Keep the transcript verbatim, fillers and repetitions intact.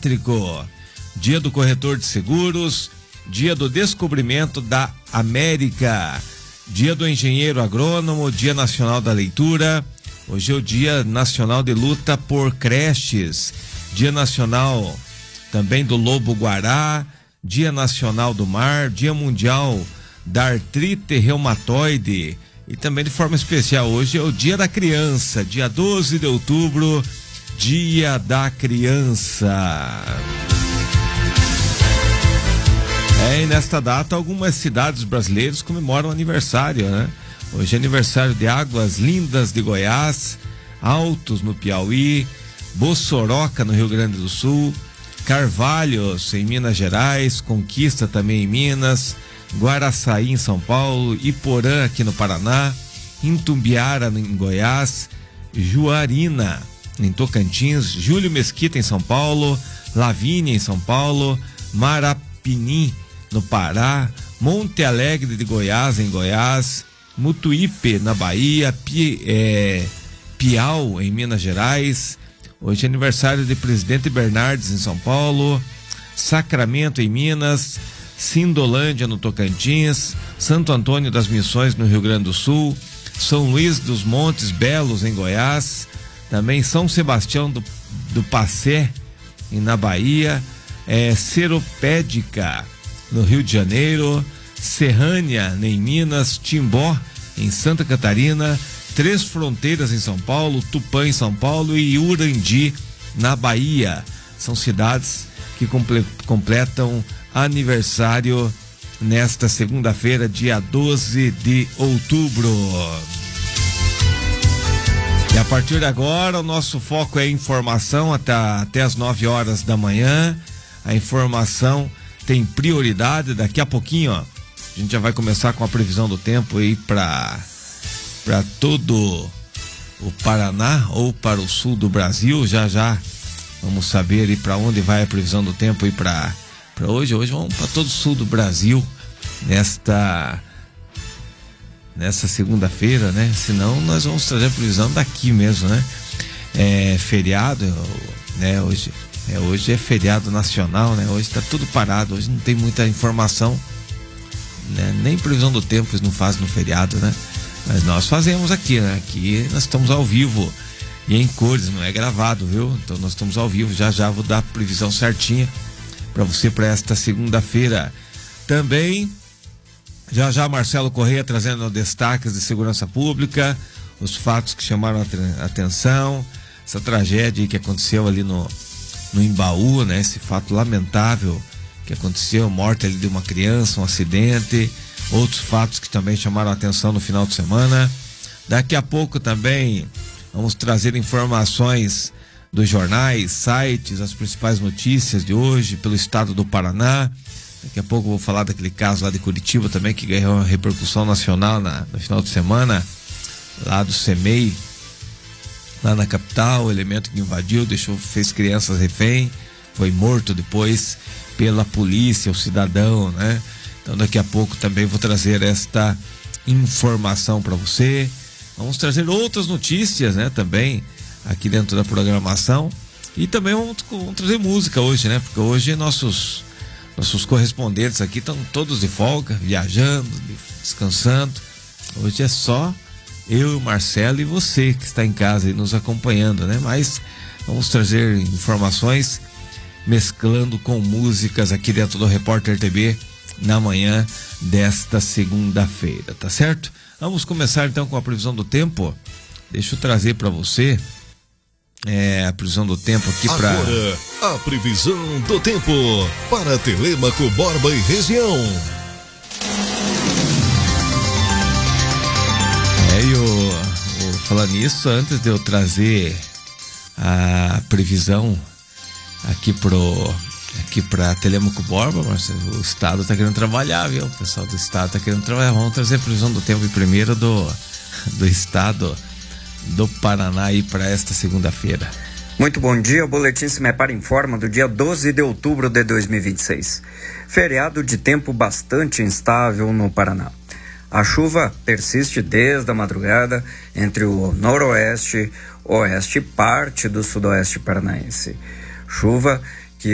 elétrico, dia do corretor de seguros, dia do descobrimento da América, dia do engenheiro agrônomo, dia nacional da leitura. Hoje é o dia nacional de luta por creches, dia nacional também do lobo-guará, dia nacional do mar, dia mundial da artrite reumatoide. E também de forma especial hoje é o dia da criança, dia doze de outubro, dia da criança. É, e nesta data algumas cidades brasileiras comemoram aniversário, né? Hoje é aniversário de Águas Lindas de Goiás, Altos no Piauí, Bossoroca no Rio Grande do Sul, Carvalhos em Minas Gerais, Conquista também em Minas, Guaraçaí em São Paulo, Iporã aqui no Paraná, Itumbiara em Goiás, Juarina em Tocantins, Júlio Mesquita em São Paulo, Lavínia em São Paulo, Marapinim no Pará, Monte Alegre de Goiás em Goiás, Mutuípe na Bahia, Pi, é, Piau em Minas Gerais. Hoje é aniversário de Presidente Bernardes em São Paulo, Sacramento em Minas, Sindolândia no Tocantins, Santo Antônio das Missões no Rio Grande do Sul, São Luís dos Montes Belos em Goiás, também São Sebastião do, do Passé em, na Bahia, é, Seropédica no Rio de Janeiro, Serrânia em Minas, Timbó em Santa Catarina, Três Fronteiras em São Paulo, Tupã em São Paulo e Urandi na Bahia. São cidades que comple- completam aniversário nesta segunda-feira, dia doze de outubro. E a partir de agora o nosso foco é informação até, até as nove horas da manhã. A informação tem prioridade. Daqui a pouquinho, ó, a gente já vai começar com a previsão do tempo aí para para todo o Paraná ou para o sul do Brasil. Já já vamos saber aí para onde vai a previsão do tempo aí para para hoje. Hoje vamos para todo o sul do Brasil nesta nessa segunda-feira, né? Senão nós vamos trazer a previsão daqui mesmo, né? É feriado, né? Hoje é, hoje é feriado nacional, né? Hoje tá tudo parado, hoje não tem muita informação, né? Nem previsão do tempo eles não fazem no feriado, né? Mas nós fazemos aqui, né? Aqui nós estamos ao vivo e em cores, não é gravado, viu? Então nós estamos ao vivo, já já vou dar a previsão certinha para você para esta segunda-feira. Também já já Marcelo Correia trazendo destaques de segurança pública, os fatos que chamaram a atenção, essa tragédia que aconteceu ali no, no Imbaú, né? Esse fato lamentável que aconteceu, morte ali de uma criança, um acidente, outros fatos que também chamaram a atenção no final de semana. Daqui a pouco também vamos trazer informações dos jornais, sites, as principais notícias de hoje pelo estado do Paraná. Daqui a pouco eu vou falar daquele caso lá de Curitiba também, que ganhou uma repercussão nacional na, no final de semana, lá do CEMEI, lá na capital, o elemento que invadiu, deixou, fez crianças refém, foi morto depois pela polícia, o cidadão, né? Então daqui a pouco também vou trazer esta informação para você. Vamos trazer outras notícias, né? Também aqui dentro da programação. E também vamos, vamos trazer música hoje, né? Porque hoje nossos, nossos correspondentes aqui estão todos de folga, viajando, descansando. Hoje é só eu, Marcelo e você que está em casa e nos acompanhando, né? Mas vamos trazer informações mesclando com músicas aqui dentro do Repórter T V na manhã desta segunda-feira, tá certo? Vamos começar então com a previsão do tempo. Deixa eu trazer para você é, a previsão do tempo aqui para agora a previsão do tempo para Telêmaco, Borba e região. É, eu vou falar nisso antes de eu trazer a previsão aqui pro aqui para Telêmaco Borba, mas o estado está querendo trabalhar, viu? O pessoal do estado está querendo trabalhar. Vamos trazer a previsão do tempo primeiro do do estado do Paraná aí para esta segunda-feira. Muito bom dia, o Boletim Se Me Para informa do dia doze de outubro de dois mil e vinte e seis. Feriado de tempo bastante instável no Paraná. A chuva persiste desde a madrugada entre o noroeste, oeste e parte do sudoeste paranaense. Chuva